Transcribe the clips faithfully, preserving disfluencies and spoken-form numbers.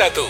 satu.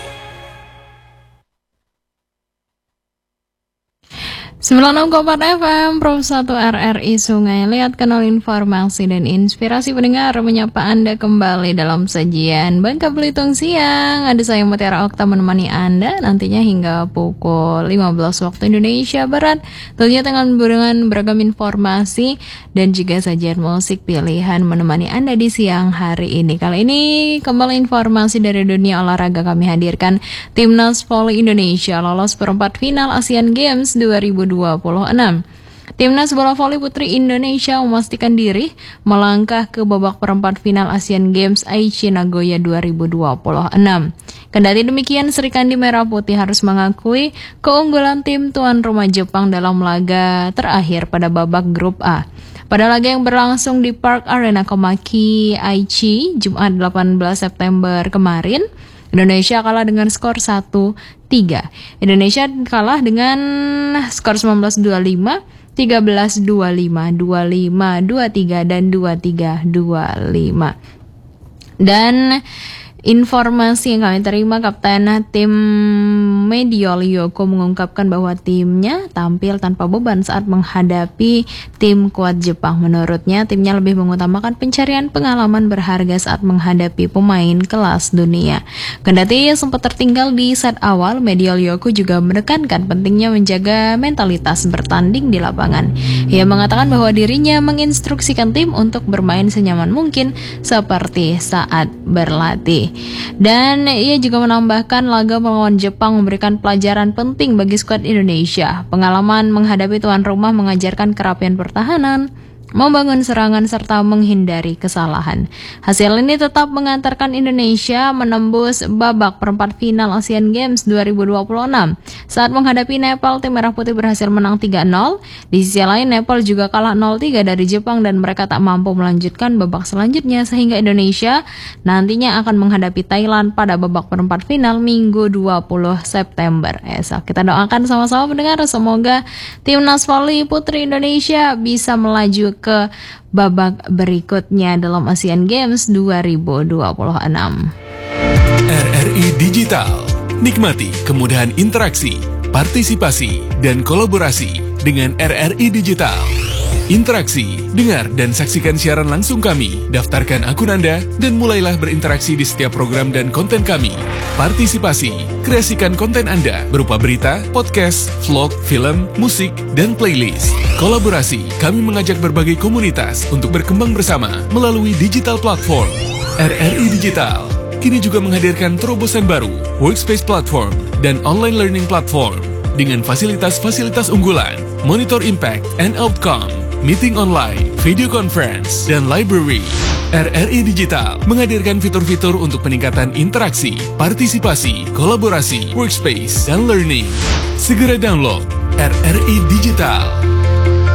sembilan puluh enam koma empat F M Pro satu R R I Sungai Liat, kanal informasi dan inspirasi pendengar, menyapa Anda kembali dalam sajian Bangka Belitung Siang. Ada saya Mutiara Okta menemani Anda nantinya hingga pukul lima belas waktu Indonesia Barat, tentunya dengan dengan beragam informasi dan juga sajian musik pilihan menemani Anda di siang hari ini. Kali ini kembali informasi dari dunia olahraga kami hadirkan. Timnas Voli Indonesia lolos perempat final Asian Games dua ribu dua puluh enam. Timnas bola voli putri Indonesia memastikan diri melangkah ke babak perempat final Asian Games Aichi Nagoya dua ribu dua puluh enam. Kendati demikian, Sri Kandi Merah Putih harus mengakui keunggulan tim tuan rumah Jepang dalam laga terakhir pada babak grup A. Pada laga yang berlangsung di Park Arena Komaki Aichi Jumat delapan belas September kemarin, Indonesia kalah dengan skor satu tiga. Indonesia kalah dengan skor sembilan belas dua puluh lima, tiga belas dua puluh lima, dua puluh lima dua puluh tiga, dan dua puluh tiga dua puluh lima. Dan informasi yang kami terima, Kapten tim Mediol Yoko mengungkapkan bahwa timnya tampil tanpa beban saat menghadapi tim kuat Jepang. Menurutnya, timnya lebih mengutamakan pencarian pengalaman berharga saat menghadapi pemain kelas dunia. Kendati sempat tertinggal di set awal, Mediol Yoko juga menekankan pentingnya menjaga mentalitas bertanding di lapangan. Ia mengatakan bahwa dirinya menginstruksikan tim untuk bermain senyaman mungkin seperti saat berlatih. Dan ia juga menambahkan laga melawan Jepang memberikan pelajaran penting bagi skuad Indonesia. Pengalaman menghadapi tuan rumah mengajarkan kerapian pertahanan, membangun serangan, serta menghindari kesalahan. Hasil ini tetap mengantarkan Indonesia menembus babak perempat final Asian Games dua ribu dua puluh enam. Saat menghadapi Nepal, tim Merah Putih berhasil menang tiga nol. Di sisi lain, Nepal juga kalah nol tiga dari Jepang dan mereka tak mampu melanjutkan babak selanjutnya, sehingga Indonesia nantinya akan menghadapi Thailand pada babak perempat final Minggu dua puluh September esok. Kita doakan sama-sama mendengar, semoga Timnas Voli Putri Indonesia bisa melaju ke babak berikutnya dalam Asian Games dua ribu dua puluh enam. R R I Digital. Nikmati kemudahan interaksi, partisipasi, dan kolaborasi dengan R R I Digital. Interaksi, dengar dan saksikan siaran langsung kami, daftarkan akun Anda, dan mulailah berinteraksi di setiap program dan konten kami. Partisipasi, kreasikan konten Anda berupa berita, podcast, vlog, film, musik, dan playlist. Kolaborasi, kami mengajak berbagai komunitas untuk berkembang bersama melalui digital platform. R R I Digital kini juga menghadirkan terobosan baru, workspace platform, dan online learning platform dengan fasilitas-fasilitas unggulan, monitor impact and outcome, meeting online, video conference, dan library. R R I Digital menghadirkan fitur-fitur untuk peningkatan interaksi, partisipasi, kolaborasi, workspace, dan learning. Segera download R R I Digital.